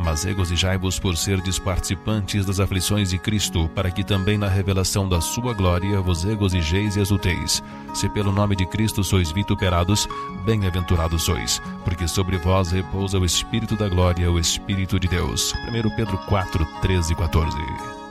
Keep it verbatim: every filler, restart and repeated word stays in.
mas regozijai-vos por serdes participantes das aflições de Cristo, para que também na revelação da sua glória vos regozijeis e exulteis. Se pelo nome de Cristo sois vituperados, bem-aventurados sois, porque sobre vós repousa o Espírito da glória, o Espírito de Deus. primeiro Pedro quatro, treze e quatorze.